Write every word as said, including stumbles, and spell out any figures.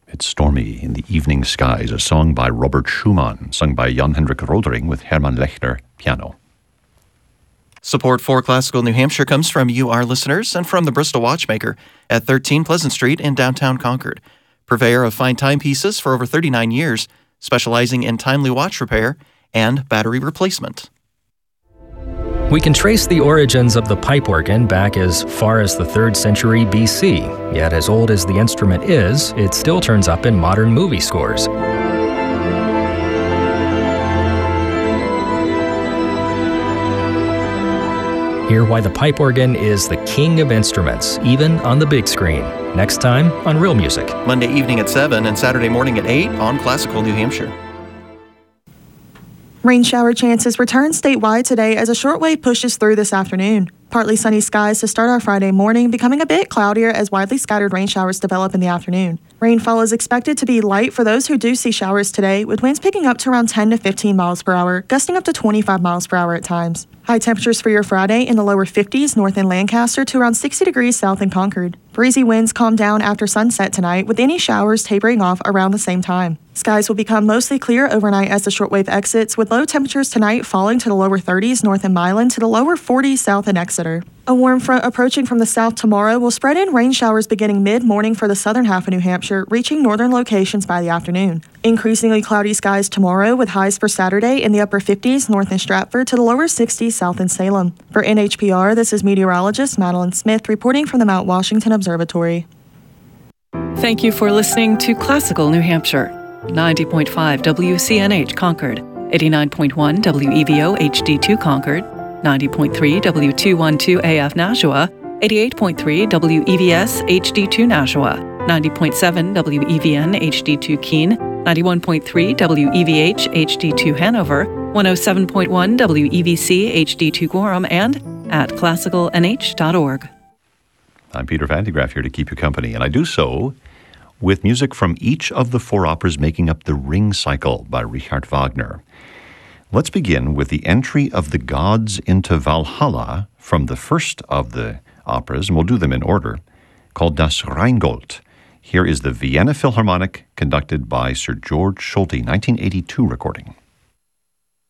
It's Stormy in the Evening Skies, a song by Robert Schumann, sung by Jan-Hendrik Rodering with Hermann Lechner, piano. Support for Classical New Hampshire comes from you, our listeners, and from the Bristol Watchmaker at thirteen Pleasant Street in downtown Concord. Purveyor of fine timepieces for over thirty-nine years, specializing in timely watch repair and battery replacement. We can trace the origins of the pipe organ back as far as the third century B C, yet as old as the instrument is, it still turns up in modern movie scores. Hear why the pipe organ is the king of instruments, even on the big screen. Next time on Real Music. Monday evening at seven and Saturday morning at eight on Classical New Hampshire. Rain shower chances return statewide today as a shortwave pushes through this afternoon. Partly sunny skies to start our Friday morning, becoming a bit cloudier as widely scattered rain showers develop in the afternoon. Rainfall is expected to be light for those who do see showers today, with winds picking up to around ten to fifteen miles per hour, gusting up to twenty-five miles per hour at times. High temperatures for your Friday in the lower fifties north in Lancaster to around sixty degrees south in Concord. Breezy winds calm down after sunset tonight, with any showers tapering off around the same time. Skies will become mostly clear overnight as the shortwave exits, with low temperatures tonight falling to the lower thirties north in Milan to the lower forties south in Exeter. A warm front approaching from the south tomorrow will spread in rain showers beginning mid-morning for the southern half of New Hampshire, reaching northern locations by the afternoon. Increasingly cloudy skies tomorrow, with highs for Saturday in the upper fifties north in Stratford to the lower sixties south in Salem. For N H P R, this is meteorologist Madeline Smith reporting from the Mount Washington Observatory. Thank you for listening to Classical New Hampshire. ninety point five W C N H Concord, eighty-nine point one W E V O H D two Concord, ninety point three W two twelve A F Nashua, eighty-eight point three W E V S H D two Nashua, ninety point seven W E V N H D two Keene, ninety-one point three W E V H H D two Hanover, one oh seven point one W E V C H D two Gorham, and at classical N H dot org. I'm Peter Van de Graaff here to keep you company, and I do so with music from each of the four operas making up the Ring Cycle by Richard Wagner. Let's begin with the entry of the gods into Valhalla from the first of the operas, and we'll do them in order, called Das Rheingold. Here is the Vienna Philharmonic, conducted by Sir George Solti, nineteen eighty-two recording.